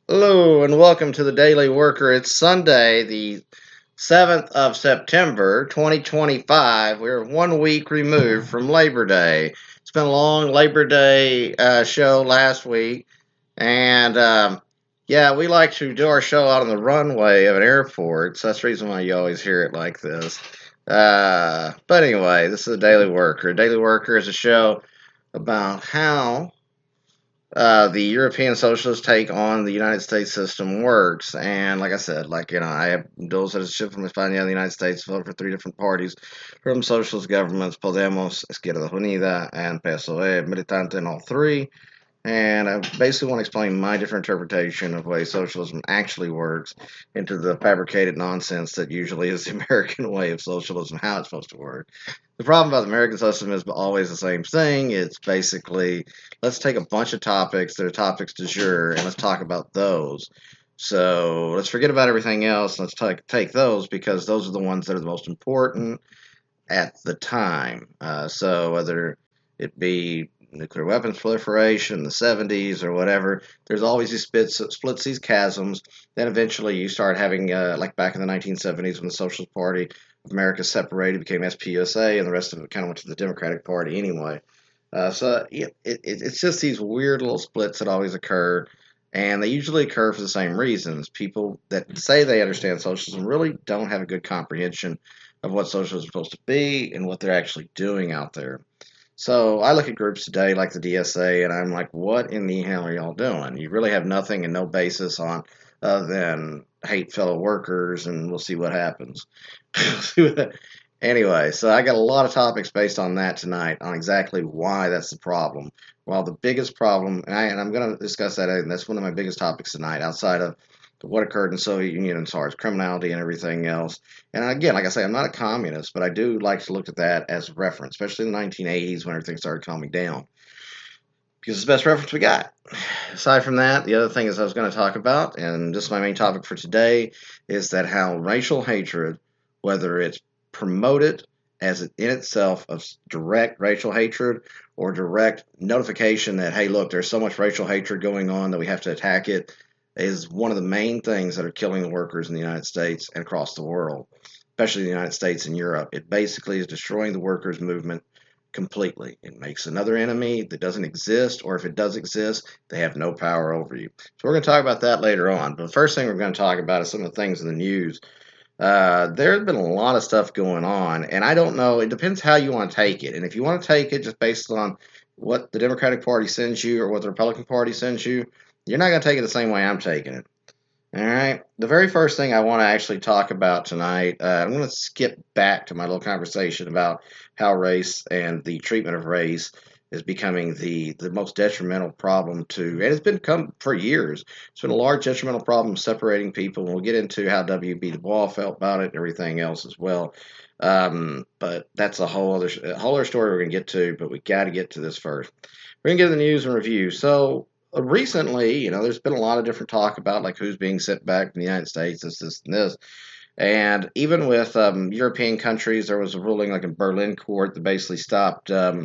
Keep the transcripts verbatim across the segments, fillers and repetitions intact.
Hello and welcome to the Daily Worker. It's Sunday, the seventh of September, twenty twenty-five. We're one week removed from Labor Day. It's been a long Labor Day uh, show last week, and um, yeah, we like to do our show out on the runway of an airport, so that's the reason why you always hear it like this. Uh, but anyway, this is the Daily Worker. Daily Worker is a show about how uh, the European socialist take on the United States system works. And like I said, like, you know, I have dual citizenship from España and the United States, voted for three different parties from socialist governments, Podemos, Izquierda Unida, and P S O E, militante in all three. And I basically want to explain my different interpretation of the way socialism actually works into the fabricated nonsense that usually is the American way of socialism, how it's supposed to work. The problem about the American system is always the same thing. It's basically, let's take a bunch of topics that are topics du jour and let's talk about those. So let's forget about everything else. Let's take take those because those are the ones that are the most important at the time. Uh, so whether it be nuclear weapons proliferation in the seventies or whatever, there's always these splits, splits these chasms. Then eventually you start having, uh, like back in the nineteen seventies when the Socialist Party of America separated, became S P U S A, and the rest of it kind of went to the Democratic Party anyway. Uh, so it, it, it's just these weird little splits that always occur, and they usually occur for the same reasons. People that say they understand socialism really don't have a good comprehension of what socialism is supposed to be and what they're actually doing out there. So I look at groups today like the D S A, and I'm like, what in the hell are y'all doing? You really have nothing and no basis on other than hate fellow workers, and we'll see what happens. Anyway, so I got a lot of topics based on that tonight on exactly why that's the problem. Well, the biggest problem, and, I, and I'm going to discuss that, and that's one of my biggest topics tonight, outside of what occurred in the Soviet Union as far as criminality and everything else. And again, like I say, I'm not a communist, but I do like to look at that as a reference, especially in the nineteen eighties when everything started calming down, because it's the best reference we got. Aside from that, the other thing is I was going to talk about, and this is my main topic for today, is that how racial hatred, whether it's promoted as in itself of direct racial hatred or direct notification that, hey, look, there's so much racial hatred going on that we have to attack it, is one of the main things that are killing the workers in the United States and across the world, especially the United States and Europe. It basically is destroying the workers' movement completely. It makes another enemy that doesn't exist, or if it does exist, they have no power over you. So we're going to talk about that later on. But the first thing we're going to talk about is some of the things in the news. Uh, there's been a lot of stuff going on, and I don't know. It depends how you want to take it. And if you want to take it just based on what the Democratic Party sends you or what the Republican Party sends you, you're not going to take it the same way I'm taking it. All right. The very first thing I want to actually talk about tonight, uh, I'm going to skip back to my little conversation about how race and the treatment of race is becoming the, the most detrimental problem to, and it's been come for years. It's been a large detrimental problem separating people, and we'll get into how W B. Du Bois felt about it and everything else as well. Um, but that's a whole other a whole other story we're going to get to, but we got to get to this first. We're going to get to the news and review. So, recently, you know, there's been a lot of different talk about like who's being sent back from the United States, this, this, and this. And even with um, European countries, there was a ruling like in Berlin court that basically stopped um,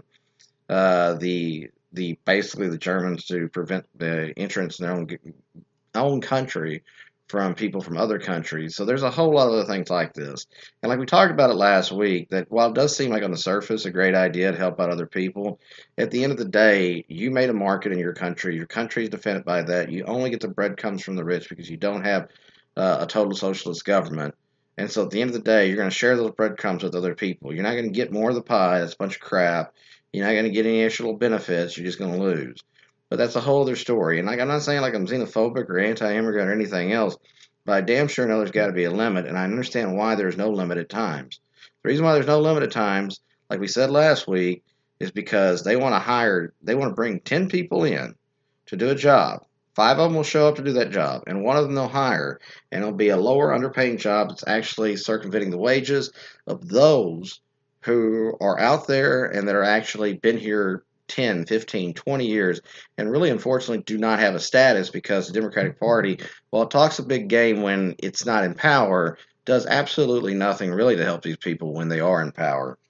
uh, the the basically the Germans to prevent the entrance in their own own country from people from other countries. So there's a whole lot of other things like this. And like we talked about it last week, that while it does seem like on the surface a great idea to help out other people, at the end of the day, you made a market in your country. Your country is defended by that. You only get the breadcrumbs from the rich because you don't have uh, a total socialist government. And so at the end of the day, you're going to share those breadcrumbs with other people. You're not going to get more of the pie. That's a bunch of crap. You're not going to get any additional benefits. You're just going to lose. But that's a whole other story. And like I'm not saying like I'm xenophobic or anti-immigrant or anything else, but I damn sure know there's got to be a limit, and I understand why there's no limit at times. The reason why there's no limit at times, like we said last week, is because they want to hire, they want to bring ten people in to do a job. Five of them will show up to do that job, and one of them they'll hire, and it'll be a lower underpaying job that's actually circumventing the wages of those who are out there and that are actually been here ten, fifteen, twenty years and really unfortunately do not have a status because the Democratic Party, while it talks a big game when it's not in power, does absolutely nothing really to help these people when they are in power.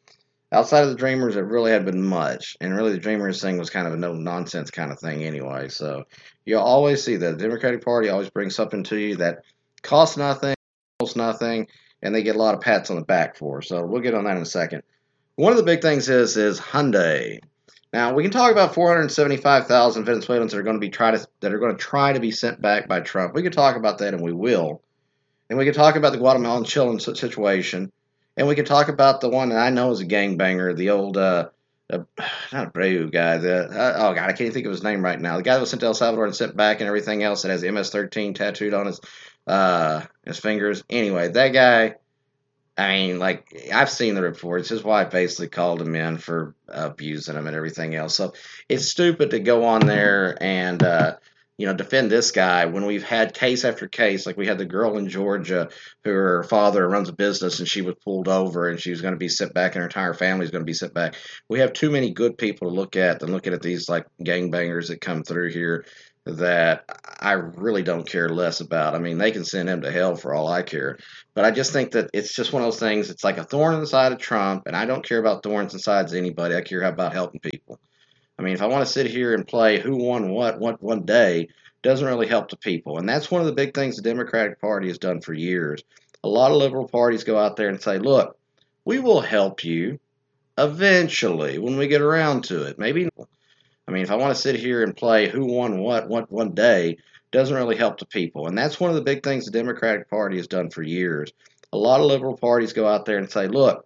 Outside of the Dreamers, it really had been much, and really the Dreamers thing was kind of a no nonsense kind of thing anyway. So you'll always see that the Democratic Party always brings something to you that costs nothing, costs nothing, and they get a lot of pats on the back for. So we'll get on that in a second. One of the big things is is Hyundai. Now we can talk about four hundred seventy-five thousand Venezuelans that are going to be try to that are going to try to be sent back by Trump. We could talk about that, and we will. And we could talk about the Guatemalan children situation. And we could talk about the one that I know is a gangbanger, the old, uh, uh, not Abreu guy. The uh, oh god, I can't think of his name right now. The guy that was sent to El Salvador and sent back and everything else that has M S thirteen tattooed on his uh his fingers. Anyway, that guy. I mean, like I've seen the reports. His wife basically called him in for abusing him and everything else. So it's stupid to go on there and uh, you know defend this guy when we've had case after case. Like we had the girl in Georgia who her father runs a business and she was pulled over and she was going to be sent back and her entire family is going to be sent back. We have too many good people to look at than looking at these like gangbangers that come through here that I really don't care less about. I mean, they can send him to hell for all I care. But I just think that it's just one of those things. It's like a thorn in the side of Trump, and I don't care about thorns in the sides of anybody. I care about helping people. I mean, if I want to sit here and play who won what, what one day, doesn't really help the people. And that's one of the big things the Democratic Party has done for years. A lot of liberal parties go out there and say, look, we will help you eventually when we get around to it. Maybe I mean, if I want to sit here and play who won what, what one day, doesn't really help the people. And that's one of the big things the Democratic Party has done for years. A lot of liberal parties go out there and say, look,